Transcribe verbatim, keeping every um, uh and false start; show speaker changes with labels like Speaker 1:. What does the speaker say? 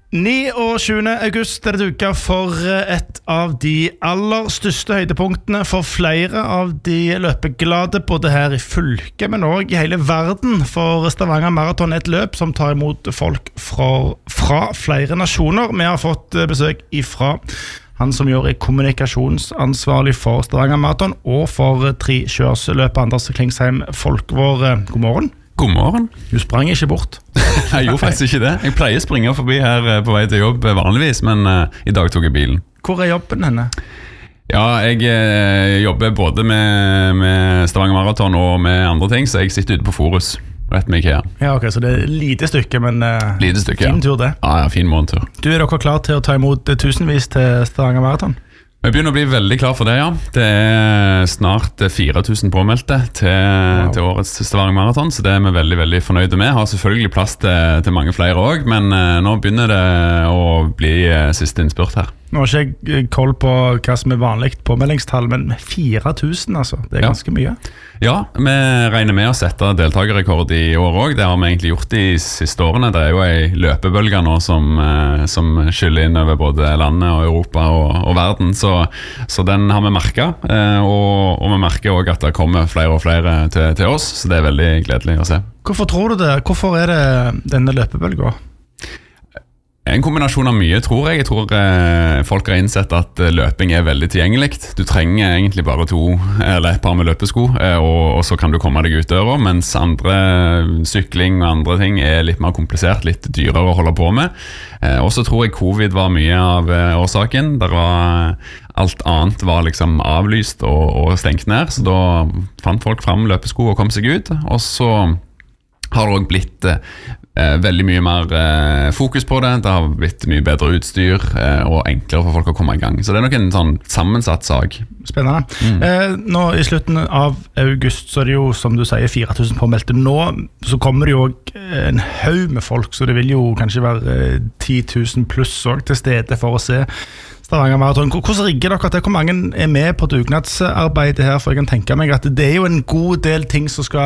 Speaker 1: niogtyvende august er det duket for et av de aller største høydepunktene for flere av de løpeglade, både her i fylket, men også i hele verden. For Stavanger Marathon er et løp som tar imot folk fra, fra flere nasjoner. Vi har fått besøk ifra han som gjør er kommunikasjonsansvarlig for Stavanger Marathon og for trikjørsløpet, Anders Klingsheim Folkvår. God morgen.
Speaker 2: God morgen.
Speaker 1: Du sprang ikke bort.
Speaker 2: Jeg gjorde faktisk ikke det. Jeg pleier å springe forbi her på vei til jobb vanligvis, men uh, i dag tok jeg bilen.
Speaker 1: Hvor er jobben henne?
Speaker 2: Ja, jeg uh, jobber både med, med Stavanger Marathon og med andre ting, så jeg sitter ute på Forus, rett med IKEA.
Speaker 1: Ja, ok, så det er lite stykke, men uh,
Speaker 2: lite stykke,
Speaker 1: fin tur det.
Speaker 2: Ja, ja, fin morgentur.
Speaker 1: Du, er dere klar til å ta imot tusenvis til Stavanger Marathon?
Speaker 2: Vi begynner å bli veldig klar for det, ja. Det er snart fire tusen påmeldte til, wow. til årets Stavanger Marathon, så det er vi veldig, veldig fornøyde med. Har selvfølgelig plass til, til mange flere også, men uh, nå begynner det å bli uh, siste innspurt her. Nå
Speaker 1: har ikke jeg koll på hva som er vanlig påmeldingstall, men fire tusen, altså. Det er
Speaker 2: ja.
Speaker 1: ganske mye.
Speaker 2: Ja, vi regner med å sette deltakerrekord i år også. Det har vi egentlig gjort de siste årene. Det er jo en løpebølge nå som, uh, som skyller inn over både landet og Europa og, og verden, så, så den har vi merket. Uh, og, og vi merker også at det kommer flere og flere til, til oss, så det er veldig gledelig å se.
Speaker 1: Hvorfor tror du det? Hvorfor er det denne løpebølgen?
Speaker 2: En kombinasjon av mye, tror jeg. Jeg tror eh, folk har innsett at eh, løping er veldig tilgjengelig. Du trenger egentlig bare to eller et par med løpesko, eh, og, og så kan du komme deg ut døra, mens andre sykling og andre ting er litt mer komplisert, litt dyrere å holde på med. Eh, og så tror jeg covid var mye av eh, årsaken. Der var, alt annet var liksom avlyst og, og stengt ned, så da fant folk frem løpesko og kom seg ut. Og så har det også blitt eh, veldig mye mer eh, fokus på det. Det har blitt mye bedre utstyr eh, og enklere for folk å komme i gang. Så det er nok en sånn sammensatt sak.
Speaker 1: Spennende. Mm. Eh, nå i slutten av august så er det jo, som du sier, fire tusen påmeldte. Nå så kommer det jo en haug med folk, så det vil jo kanskje være eh, ti tusen pluss også til stede for å se Stavanger Marathon. Hvordan rigger dere til? Hvor mange er med på dugnadsarbeidet her? For jeg kan tenke meg at det er jo en god del ting som skal